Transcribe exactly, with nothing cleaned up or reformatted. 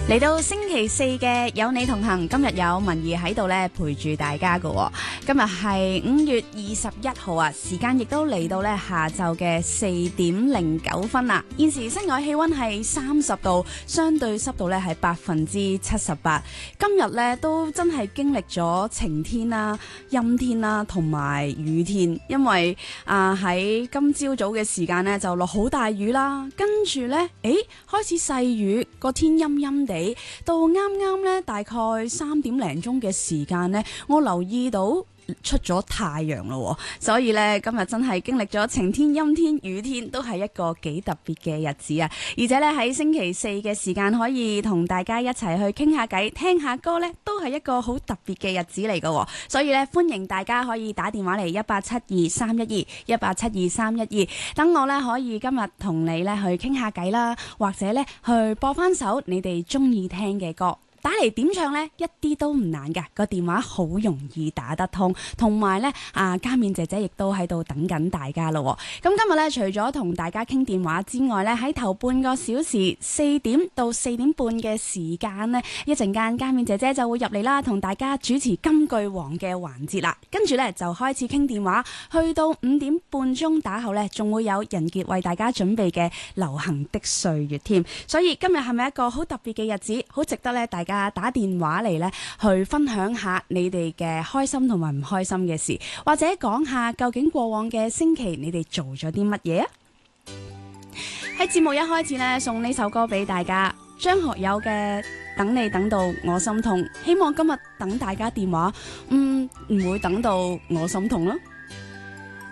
嚟到星期四嘅有你同行，今日有文儀喺度咧陪住大家噶。今日係五月二十一號啊，時間亦都嚟到咧下晝嘅四點零九分啦。現時室外氣溫係三十度，相對濕度咧係百分之七十八。今日咧都真係經歷咗晴天啦、陰天啦同埋雨天，因為啊喺今朝早嘅時間咧就落好大雨啦，跟住咧誒開始細雨，個天陰陰地。到啱啱咧，大概三點零鐘嘅時間咧，我留意到出咗太陽咯，所以咧今日真係經歷咗晴天、陰天、雨天，都係一個幾特別嘅日子啊！而且咧喺星期四嘅時間可以同大家一齊去傾下偈、聽下歌咧，都係一個好特別嘅日子嚟噶。所以咧歡迎大家可以打電話嚟一八七二三一二一八七二三一二，等我咧可以今日同你咧去傾下偈啦，或者咧去播翻首你哋中意聽嘅歌。打嚟點唱呢，一啲都唔難㗎，個電話好容易打得通，同埋呢，啊嘉面姐姐亦都喺度等緊大家咯。咁今日呢，除咗同大家傾電話之外呢，喺頭半個小時四點到四點半嘅時間呢，一陣間嘉面姐姐就會入嚟啦，同大家主持金句王嘅環節啦。跟住呢，就開始傾電話，去到五點半鐘打後呢，仲會有人傑為大家準備嘅流行的歲月添。所以今日係咪一個好特別嘅日子，好值得呢大家打電話嚟咧，去分享下你哋嘅開心同埋唔開心嘅事，或者講下究竟過往嘅星期你哋做咗啲乜嘢啊？喺節目一開始呢，送呢首歌俾大家，張學友嘅《等你等到我心痛》，希望今日等大家電話，嗯，唔會等到我心痛咯。